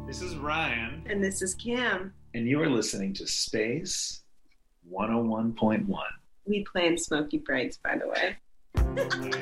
This is Ryan. And this is Kim. And you are listening to Space 101.1. We planned Smoky Brights, by the way.